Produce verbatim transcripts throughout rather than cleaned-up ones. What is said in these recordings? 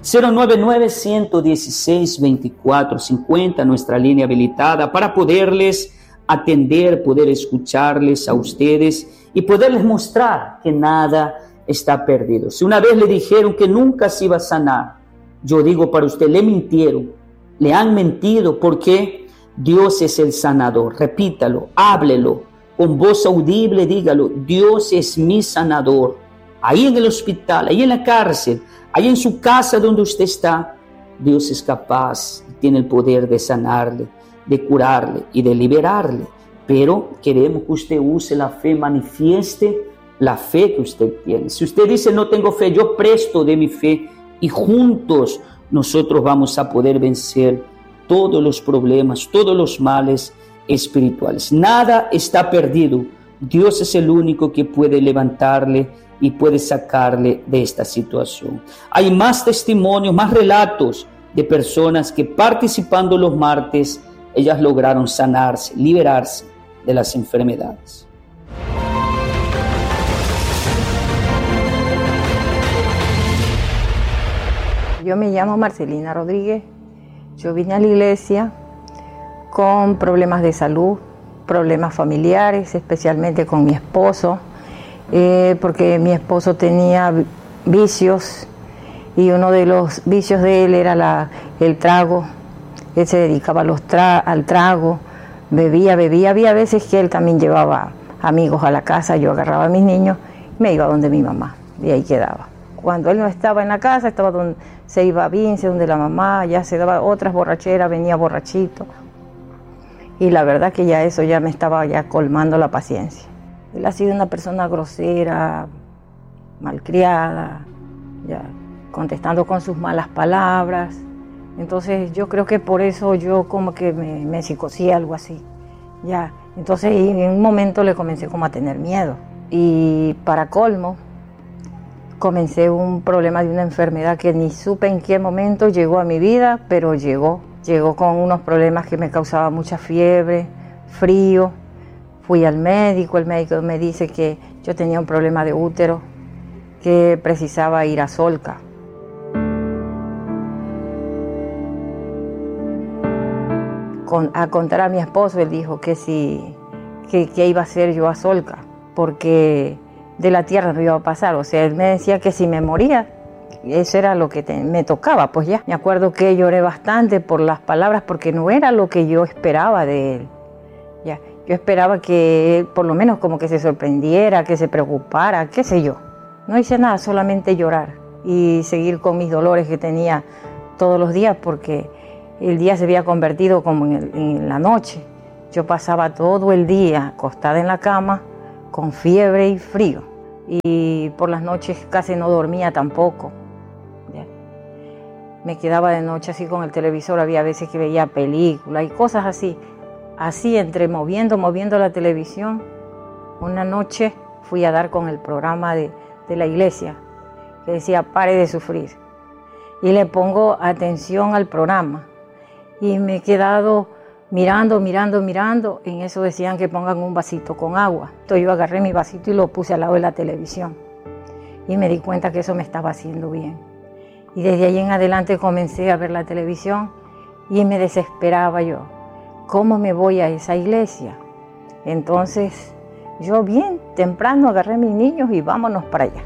cero nueve nueve, uno uno seis, veinticuatro cincuenta, nuestra línea habilitada para poderles atender, poder escucharles a ustedes y poderles mostrar que nada está perdido. Si una vez le dijeron que nunca se iba a sanar, yo digo para usted, le mintieron, le han mentido, porque Dios es el sanador. Repítalo, háblelo, con voz audible dígalo: Dios es mi sanador. Ahí en el hospital, ahí en la cárcel, ahí en su casa donde usted está, Dios es capaz, tiene el poder de sanarle, de curarle y de liberarle. Pero queremos que usted use la fe, manifieste la fe que usted tiene. Si usted dice no tengo fe, yo presto de mi fe y juntos nosotros vamos a poder vencer todos los problemas, todos los males espirituales. Nada está perdido. Dios es el único que puede levantarle y puede sacarle de esta situación. Hay más testimonios, más relatos de personas que participando los martes, ellas lograron sanarse, liberarse de las enfermedades. Yo me llamo Marcelina Rodríguez. Yo vine a la iglesia con problemas de salud, problemas familiares, especialmente con mi esposo, eh, porque mi esposo tenía vicios y uno de los vicios de él era la, el trago. Él se dedicaba a los tra al trago, bebía, bebía. Había veces que él también llevaba amigos a la casa, yo agarraba a mis niños, me iba donde mi mamá y ahí quedaba. Cuando él no estaba en la casa, estaba donde se iba a Vince, donde la mamá, ya se daba otras borracheras, venía borrachito. Y la verdad que ya eso ya me estaba ya colmando la paciencia. Él ha sido una persona grosera, malcriada, ya contestando con sus malas palabras. Entonces yo creo que por eso yo como que me, me psicosé, algo así. Ya. Entonces en un momento le comencé como a tener miedo. Y para colmo, comencé un problema de una enfermedad que ni supe en qué momento llegó a mi vida, pero llegó. Llegó con unos problemas que me causaban mucha fiebre, frío. Fui al médico, el médico me dice que yo tenía un problema de útero, que precisaba ir a Solca. Con, a contar a mi esposo, él dijo que sí, que, que iba a hacer yo a Solca, porque de la tierra no iba a pasar. O sea, él me decía que si me moría, eso era lo que te, me tocaba, pues ya. Me acuerdo que lloré bastante por las palabras, porque no era lo que yo esperaba de él. Ya. Yo esperaba que él por lo menos como que se sorprendiera, que se preocupara, qué sé yo. No hice nada, solamente llorar y seguir con mis dolores que tenía todos los días, porque el día se había convertido como en, el, en la noche. Yo pasaba todo el día acostada en la cama, con fiebre y frío. Y por las noches casi no dormía tampoco. ¿Ya? Me quedaba de noche así con el televisor, había veces que veía películas y cosas así. Así, entre moviendo, moviendo la televisión. Una noche fui a dar con el programa de, de la iglesia, que decía, pare de sufrir. Y le pongo atención al programa. Y me he quedado mirando, mirando, mirando. En eso decían que pongan un vasito con agua. Entonces yo agarré mi vasito y lo puse al lado de la televisión. Y me di cuenta que eso me estaba haciendo bien. Y desde ahí en adelante comencé a ver la televisión y me desesperaba yo. ¿Cómo me voy a esa iglesia? Entonces yo bien temprano agarré a mis niños y vámonos para allá.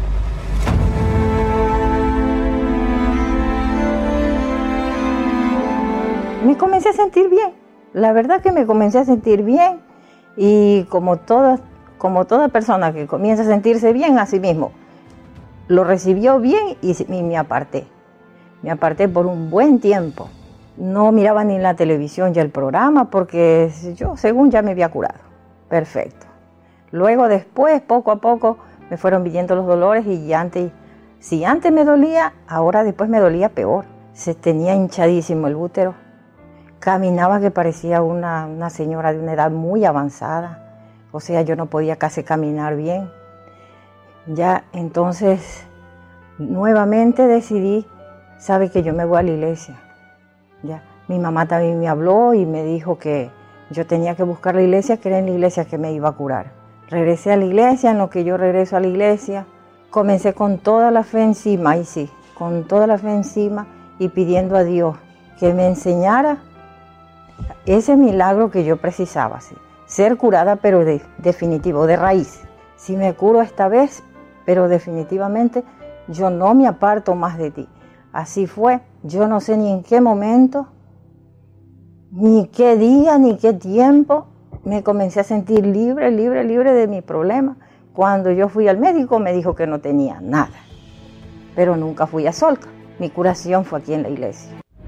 Me comencé a sentir bien, la verdad que me comencé a sentir bien y como toda, como toda persona que comienza a sentirse bien a sí mismo, lo recibió bien y, y me aparté. Me aparté por un buen tiempo. No miraba ni en la televisión ya el programa porque yo según ya me había curado. Perfecto. Luego después, poco a poco, me fueron viniendo los dolores y antes, si antes me dolía, ahora después me dolía peor. Se tenía hinchadísimo el útero. Caminaba que parecía una, una señora de una edad muy avanzada. O sea, yo no podía casi caminar bien. Ya, entonces, nuevamente decidí, sabe que yo me voy a la iglesia. Ya, mi mamá también me habló y me dijo que yo tenía que buscar la iglesia, que era en la iglesia que me iba a curar. Regresé a la iglesia, en lo que yo regreso a la iglesia, comencé con toda la fe encima, y sí, con toda la fe encima y pidiendo a Dios que me enseñara ese milagro que yo precisaba, ¿sí? Ser curada, pero de, definitivo, de raíz. Si me curo esta vez, pero definitivamente yo no me aparto más de ti. Así fue. Yo no sé ni en qué momento, ni qué día, ni qué tiempo, me comencé a sentir libre, libre, libre de mi problema. Cuando yo fui al médico me dijo que no tenía nada, pero nunca fui a Solca. Mi curación fue aquí en la iglesia.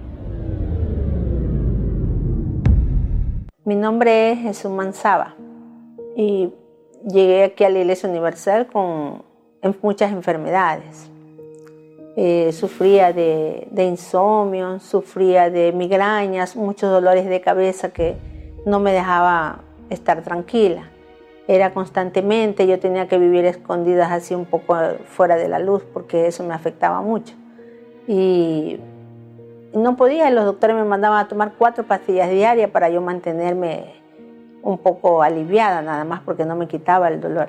Mi nombre es Jesús Manzaba y llegué aquí a la Iglesia Universal con muchas enfermedades. Eh, sufría de, de insomnio, sufría de migrañas, muchos dolores de cabeza que no me dejaba estar tranquila. Era constantemente, yo tenía que vivir escondidas así un poco fuera de la luz porque eso me afectaba mucho. Y no podía, los doctores me mandaban a tomar cuatro pastillas diarias para yo mantenerme un poco aliviada nada más porque no me quitaba el dolor.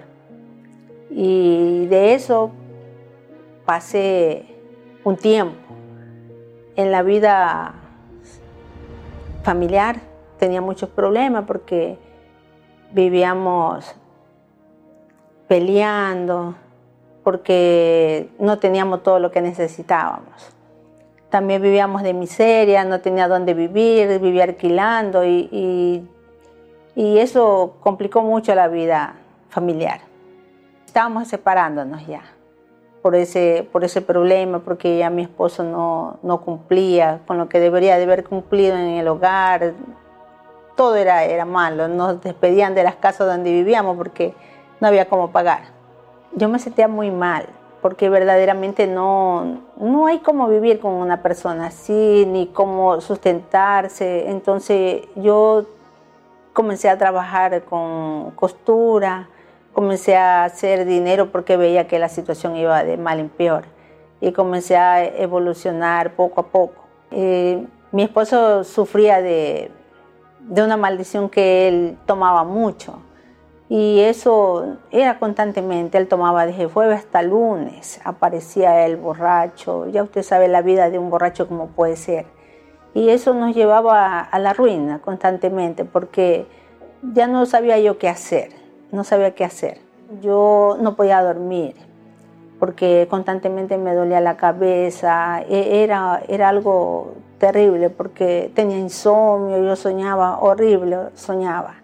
Y de eso pasé un tiempo. En la vida familiar tenía muchos problemas porque vivíamos peleando, porque no teníamos todo lo que necesitábamos. También vivíamos de miseria, no tenía dónde vivir, vivía alquilando y, y, y eso complicó mucho la vida familiar. Estábamos separándonos ya por ese, por ese problema, porque ya mi esposo no, no cumplía con lo que debería de haber cumplido en el hogar. Todo era, era malo, nos despedían de las casas donde vivíamos porque no había cómo pagar. Yo me sentía muy mal, porque verdaderamente no, no hay cómo vivir con una persona así, ni cómo sustentarse. Entonces yo comencé a trabajar con costura, comencé a hacer dinero porque veía que la situación iba de mal en peor. Y comencé a evolucionar poco a poco. Eh, mi esposo sufría de, de una maldición que él tomaba mucho. Y eso era constantemente, él tomaba desde jueves hasta lunes, aparecía el borracho, ya usted sabe la vida de un borracho como puede ser. Y eso nos llevaba a, a la ruina constantemente, porque ya no sabía yo qué hacer, no sabía qué hacer. Yo no podía dormir, porque constantemente me dolía la cabeza, era, era algo terrible, porque tenía insomnio, yo soñaba horrible, soñaba.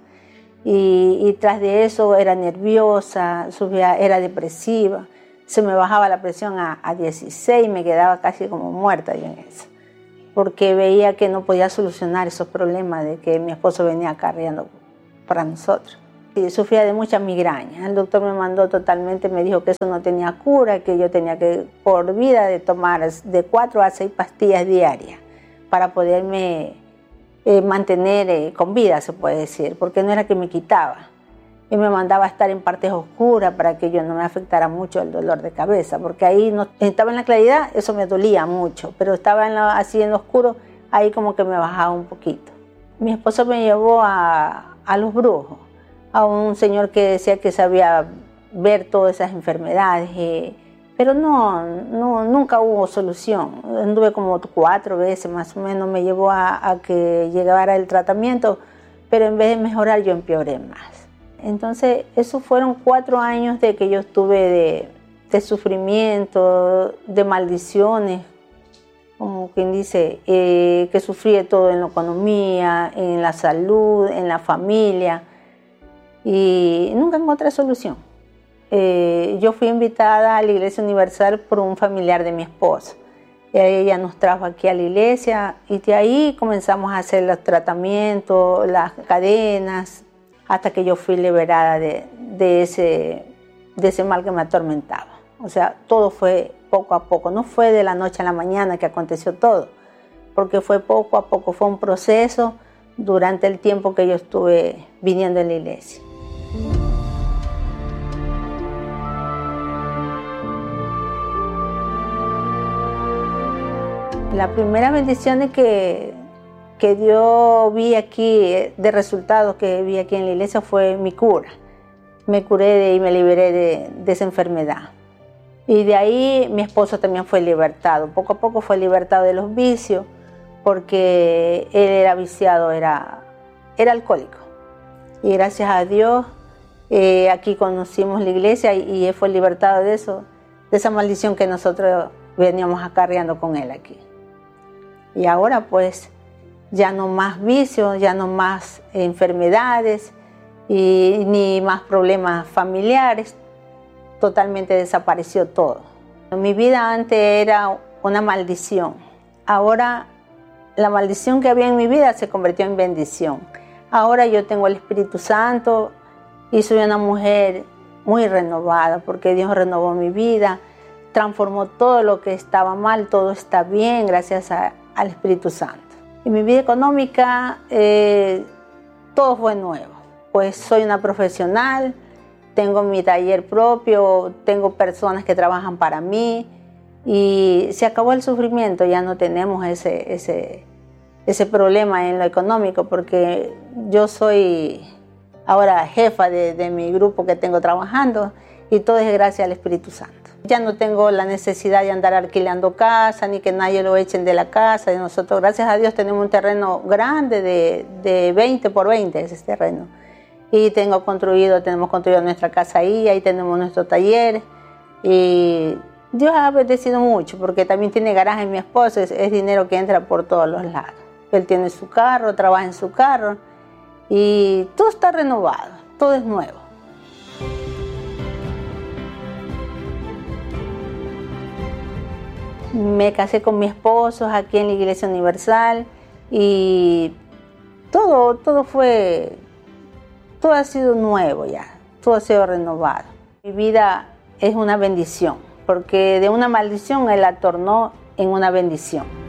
Y, y tras de eso era nerviosa, subía, era depresiva, se me bajaba la presión a, a dieciséis, me quedaba casi como muerta yo en eso, porque veía que no podía solucionar esos problemas de que mi esposo venía acarreando para nosotros. Y sufría de muchas migrañas, el doctor me mandó totalmente, me dijo que eso no tenía cura, que yo tenía que por vida de tomar de cuatro a seis pastillas diarias para poderme Eh, mantener eh, con vida, se puede decir, porque no era que me quitaba. Y me mandaba a estar en partes oscuras para que yo no me afectara mucho el dolor de cabeza, porque ahí no, estaba en la claridad, eso me dolía mucho, pero estaba en la, así en lo oscuro, ahí como que me bajaba un poquito. Mi esposo me llevó a, a los brujos, a un señor que decía que sabía ver todas esas enfermedades, eh, pero no, no, nunca hubo solución. Anduve como cuatro veces más o menos, me llevó a, a que llegara el tratamiento, pero en vez de mejorar yo empeoré más. Entonces esos fueron cuatro años de que yo estuve de, de sufrimiento, de maldiciones, como quien dice, eh, que sufrí de todo en la economía, en la salud, en la familia, y nunca encontré solución. Eh, yo fui invitada a la Iglesia Universal por un familiar de mi esposo. Ella nos trajo aquí a la iglesia y de ahí comenzamos a hacer los tratamientos, las cadenas, hasta que yo fui liberada de, de, ese, de ese mal que me atormentaba. O sea, todo fue poco a poco, no fue de la noche a la mañana que aconteció todo, porque fue poco a poco, fue un proceso durante el tiempo que yo estuve viniendo en la iglesia. La primera bendición que, que yo vi aquí, de resultados que vi aquí en la iglesia, fue mi cura. Me curé de, y me liberé de, de esa enfermedad. Y de ahí mi esposo también fue libertado. Poco a poco fue libertado de los vicios, porque él era viciado, era, era alcohólico. Y gracias a Dios, eh, aquí conocimos la iglesia y, y él fue libertado de eso, de esa maldición que nosotros veníamos acarreando con él aquí. Y ahora pues ya no más vicios, ya no más enfermedades y ni más problemas familiares. Totalmente desapareció todo. Mi vida antes era una maldición. Ahora la maldición que había en mi vida se convirtió en bendición. Ahora yo tengo el Espíritu Santo y soy una mujer muy renovada porque Dios renovó mi vida, transformó todo lo que estaba mal, todo está bien gracias a, al Espíritu Santo. En mi vida económica eh, todo fue nuevo, pues soy una profesional, tengo mi taller propio, tengo personas que trabajan para mí y se acabó el sufrimiento, ya no tenemos ese, ese, ese problema en lo económico porque yo soy ahora jefa de, de mi grupo que tengo trabajando y todo es gracias al Espíritu Santo. Ya no tengo la necesidad de andar alquilando casa ni que nadie lo echen de la casa de nosotros. Gracias a Dios tenemos un terreno grande de, de veinte por veinte, ese terreno. Y tengo construido, tenemos construido nuestra casa ahí, ahí tenemos nuestro taller. Y Dios ha bendecido mucho, porque también tiene garaje mi esposo, es, es dinero que entra por todos los lados. Él tiene su carro, trabaja en su carro, y todo está renovado, todo es nuevo. Me casé con mi esposo aquí en la Iglesia Universal, y todo, todo fue... Todo ha sido nuevo ya, todo ha sido renovado. Mi vida es una bendición, porque de una maldición Él la tornó en una bendición.